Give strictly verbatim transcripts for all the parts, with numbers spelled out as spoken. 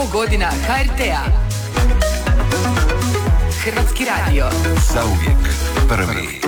godina ha er te-a. Hrvatski radio. Zauvijek prvi.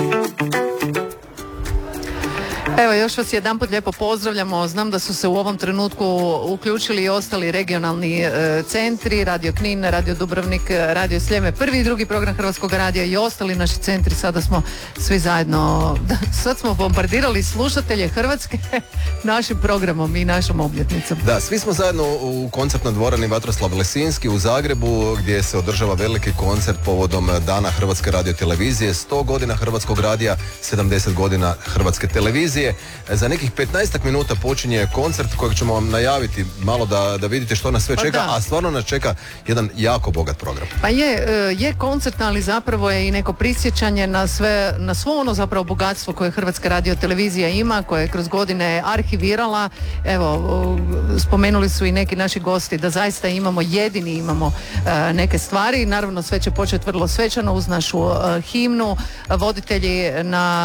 Evo, još vas jedanput lijepo pozdravljamo. Znam da su se u ovom trenutku uključili i ostali regionalni e, centri, Radio Knin, Radio Dubrovnik, Radio Sljeme, prvi i drugi program Hrvatskog radija i ostali naši centri. Sada smo svi zajedno, sad smo bombardirali slušatelje Hrvatske našim programom i našom obljetnicom. Da, svi smo zajedno u koncertnoj dvorani Vatroslav Lesinski u Zagrebu, gdje se održava veliki koncert povodom Dana Hrvatske radiotelevizije, sto godina Hrvatskog radija, sedamdeset godina Hrvatske televizije. Za nekih petnaestak minuta počinje koncert kojeg ćemo vam najaviti malo da, da vidite što nas sve pa čeka, da. A stvarno nas čeka jedan jako bogat program. Pa je, je koncert, ali zapravo je i neko prisjećanje na sve, na svo ono zapravo bogatstvo koje Hrvatska radiotelevizija ima, koje je kroz godine arhivirala. Evo, spomenuli su i neki naši gosti da zaista imamo, jedini imamo neke stvari. Naravno, sve će početi vrlo svečano uz našu himnu. Voditelji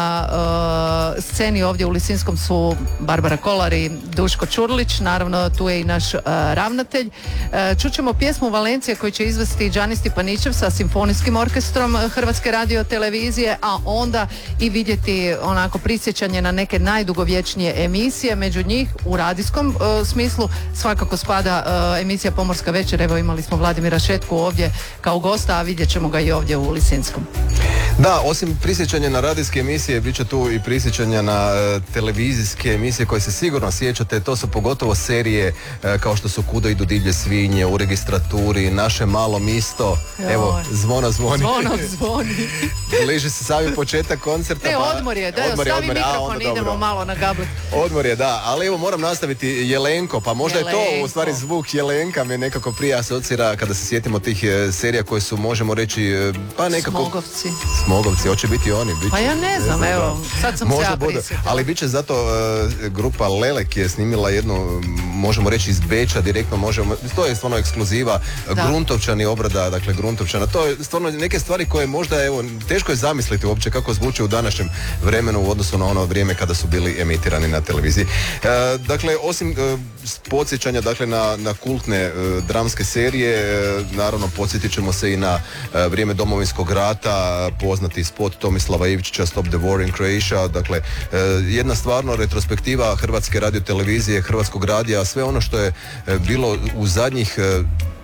na sceni ovdje u Lisinskom su Barbara Kolar i Duško Čurlić, naravno tu je i naš uh, ravnatelj. Uh, čućemo pjesmu Valencija koju će izvesti Đani Stipanićev sa simfonijskim orkestrom Hrvatske radiotelevizije, a onda i vidjeti onako prisjećanje na neke najdugovječnije emisije. Među njih u radijskom uh, smislu svakako spada uh, emisija Pomorska večer. Evo, imali smo Vladimira Šetku ovdje kao gosta, a vidjet ćemo ga i ovdje u Lisinskom. Da, osim prisjećanja na radijske emisije, bit će tu i prisjećanja na e, televizijske emisije koje se sigurno sjećate. To su pogotovo serije e, kao što su Kuda idu divlje svinje, U registraturi, Naše malo misto. Joj. Evo, zvono zvoni. Zvono zvoni. Bliži se sami početak koncerta. Ne, pa, odmor je, da, odmor je, stavi odmor je. mikrofon, A, idemo dobro. malo na gablet. Odmor je, da, ali evo moram nastaviti Jelenko, pa možda Jelenko. je to u stvari zvuk Jelenka me nekako prije asocira kada se sjetimo tih e, serija koje su, možemo reći, e, pa nekako... Smogovci. Smogovci, hoće biti oni. Bit će, Pa ja ne znam, ne evo, sad sam se ja bude, prisjetila. ali bit će zato uh, grupa Lelek je snimila jednu, možemo reći iz Beča direktno, možemo, to je stvarno ekskluziva, Da. Gruntovčani obrada, dakle Gruntovčana, to je stvarno neke stvari koje možda, evo, teško je zamisliti uopće kako zvuče u današnjem vremenu u odnosu na ono vrijeme kada su bili emitirani na televiziji. Uh, dakle, osim uh, podsjećanja, dakle, na, na kultne uh, dramske serije, uh, naravno podsjetit ćemo se i na uh, vrijeme Domovinskog rata, poznati spot Tomislava Ivčića Stop the War in Croatia, dakle e, jedna stvarno retrospektiva Hrvatske radiotelevizije, Hrvatskog radija, sve ono što je e, bilo u zadnjih e,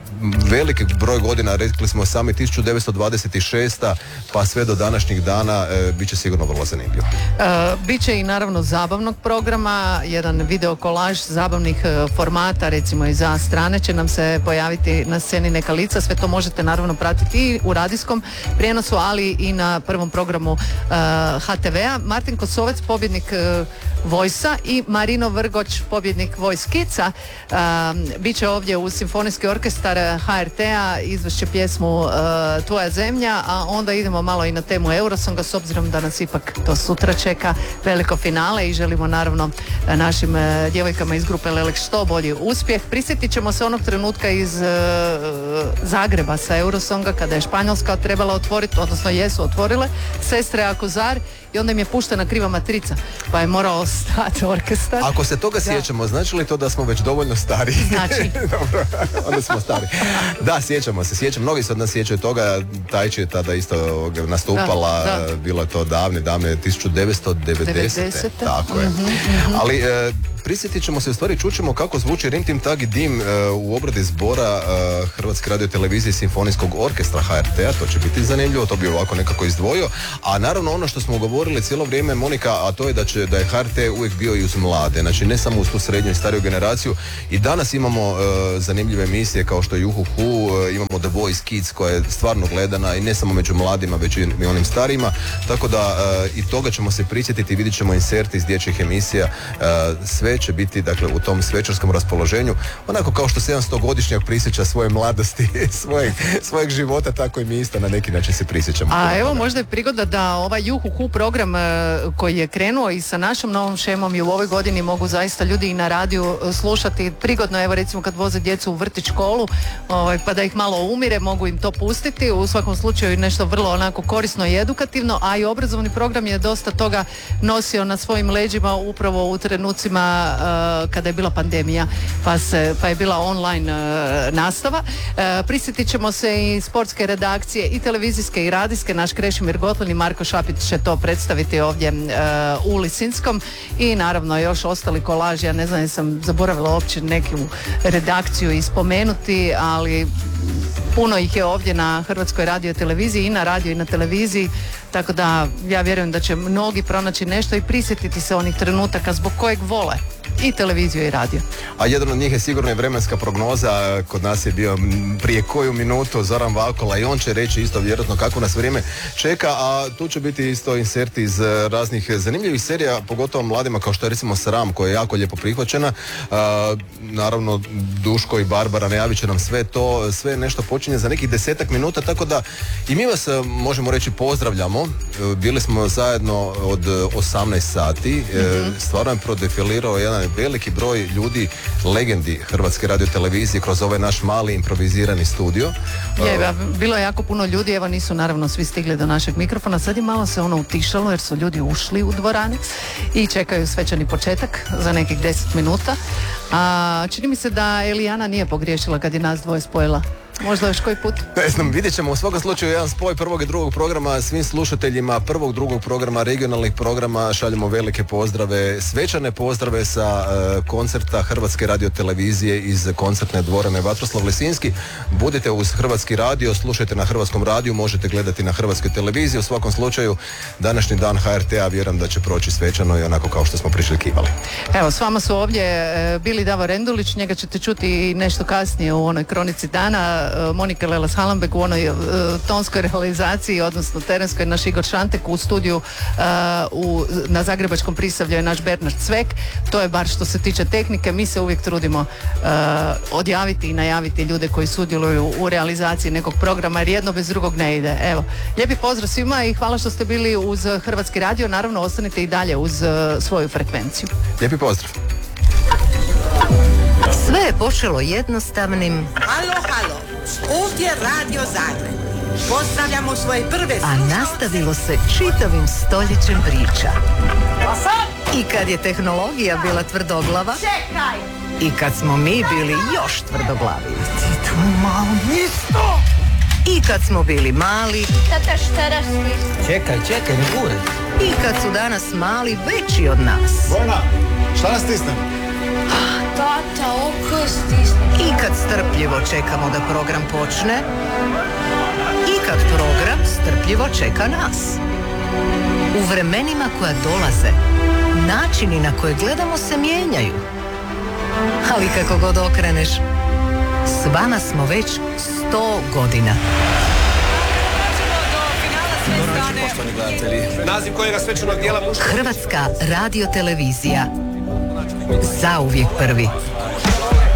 veliki broj godina, rekli smo sami tisuću devetsto dvadeset šesta pa sve do današnjih dana, e, bit će sigurno vrlo zanimljivo. E, Biće i naravno zabavnog programa, jedan video kolaž zabavnih e, formata, recimo i za strane će nam se pojaviti na sceni neka lica, sve to možete naravno pratiti i u radijskom prijenosu, ali i na prvom programu e, ha te ve-a. Martin Kosovec, pobjednik e, Vojsa, i Marino Vrgoć, pobjednik Voice Kidsa, e, bit će ovdje uz simfonijski orkestar ha er te-a, izvešće pjesmu uh, Tvoja zemlja, a onda idemo malo i na temu Eurosonga, s obzirom da nas ipak to sutra čeka veliko finale i želimo naravno našim uh, djevojkama iz grupe Lelek što bolji uspjeh. Prisjetit ćemo se onog trenutka iz uh, Zagreba sa Eurosonga kada je Španjolska trebala otvoriti, odnosno jesu otvorile Sestre Akuzar i onda im je puštena kriva matrica, pa je morao stati orkestar. Ako se toga Da. sjećamo, znači li to da smo već dovoljno stari? Znači. Dobro, onda smo stari. Da, sjećamo se, sjećam, mnogi se od nas sjećaju toga, Tajči je tada isto nastupala, Da, da. bilo je to davne, davne tisuću devetsto devedesete. devedesete. Tako je. Mhm, mhm. Ali e, prisjetit ćemo se, u stvari čućemo kako zvuči Rim Tim Tag i Dim e, u obradi zbora e, Hrvatske radiotelevizije Simfonijskog orkestra ha er te-a, to će biti zanimljivo, to bi ovako nekako izdvojio, a naravno ono što smo govorili cijelo vrijeme, Monika, a to je da će da je ha er te uvijek bio i uz mlade, znači ne samo uz tu srednju i stariju generaciju, i danas imamo e, zanimljive emisije kao što je Juhuhu, e, imamo The Voice Kids koja je stvarno gledana i ne samo među mladima, već i onim starijima, tako da e, i toga ćemo se prisjetiti, vidjet ćemo inserti iz dječjih emisija, e, sve će biti, dakle, u tom svečarskom raspoloženju, onako kao što sedamstogodišnjak prisjeća svoje mladosti, svojeg, svojeg života, tako i mi isto na neki način se prisjećamo. A evo, možda je prigoda da ovaj Juhuhu program e, koji je krenuo i sa našom novom šemom i u ovoj godini mogu zaista ljudi i na radiju e, slušati. Prigodno, evo recimo kad voze djecu u vrtić, školu, ovaj, pa da ih malo umire, mogu im to pustiti. U svakom slučaju nešto vrlo onako korisno i edukativno, a i obrazovni program je dosta toga nosio na svojim leđima upravo u trenucima uh, kada je bila pandemija, pa, se, pa je bila online uh, nastava. Uh, prisjetit ćemo se i sportske redakcije i televizijske i radijske. Naš Krešimir Gotlin i Marko Šapić će to predstaviti ovdje uh, u Lisinskom i naravno još ostali kolaži. Ja ne znam, sam zaboravila uopće neku redakciju i spomenuti, ali puno ih je ovdje na Hrvatskoj radio televiziji i na radio i na televiziji, tako da ja vjerujem da će mnogi pronaći nešto i prisjetiti se onih trenutaka zbog kojeg vole i televiziju i radio. A jedan od njih je sigurno i vremenska prognoza. Kod nas je bio prije koju minutu Zoran Vakola i on će reći isto vjerojatno kako nas vrijeme čeka, a tu će biti isto inserti iz raznih zanimljivih serija, pogotovo mladima kao što je recimo Sram, koja je jako lijepo prihvaćena. A, naravno Duško i Barbara najavit će nam sve to, sve nešto počinje za nekih desetak minuta, tako da i mi vas možemo reći pozdravljamo. Bili smo zajedno od osamnaest sati, mm-hmm. stvarno je prodefilirao jedan veliki broj ljudi, legendi Hrvatske radiotelevizije kroz ovaj naš mali improvizirani studio. Je, bilo je jako puno ljudi, evo nisu naravno svi stigli do našeg mikrofona, sad je malo se ono utišalo jer su ljudi ušli u dvorani i čekaju svečani početak za nekih deset minuta. A čini mi se da Elijana nije pogriješila kad je nas dvoje spojila. Možda još koji put? Ne znam, vidjet ćemo u svakom slučaju jedan spoj prvog i drugog programa. Svim slušateljima prvog, drugog programa, regionalnih programa šaljemo velike pozdrave, svečane pozdrave sa uh, koncerta Hrvatske radiotelevizije iz koncertne dvorane Vatroslav Lisinski. Budite uz Hrvatski radio, slušajte na Hrvatskom radiju, možete gledati na Hrvatskoj televiziji. U svakom slučaju današnji dan H R T-a vjerujem da će proći svečano i onako kao što smo priželjkivali. Evo, s vama su ovdje e, bili Davor Rendulić, njega ćete čuti nešto kasnije u onoj kronici dana, Monika Lelas Halambek u onoj uh, tonskoj realizaciji, odnosno terenskoj, naš Igor Šantek u studiju uh, u, na Zagrebačkom Prisavlju je naš Bernard Cvek. To je bar što se tiče tehnike. Mi se uvijek trudimo uh, odjaviti i najaviti ljude koji sudjeluju u realizaciji nekog programa jer jedno bez drugog ne ide. Evo, lijepi pozdrav svima i hvala što ste bili uz Hrvatski radio. Naravno, ostanite i dalje uz uh, svoju frekvenciju. Lijepi pozdrav. Sve je počelo jednostavnim... Halo, halo, ovdje Radio Zagreb. Pozdravljamo svoje prve a nastavilo se čitavim stoljećem priča. I kad je tehnologija bila tvrdoglava, Čekaj! I kad smo mi bili još tvrdoglavi. Ti tu malo nisto! I kad smo bili mali... Tata, šta rasli? Čekaj, čekaj, ne bure. I kad su danas mali veći od nas. Bojna, šta nas stisnem? Tata, oko stisne. I kad strpljivo čekamo da program počne. I kad program strpljivo čeka nas. U vremenima koja dolaze, načini na koje gledamo se mijenjaju. Ali kako god okreneš, s vama smo već sto godina. Naziv kojega svečanog dijela... Hrvatska radiotelevizija. Zauvijek prvi.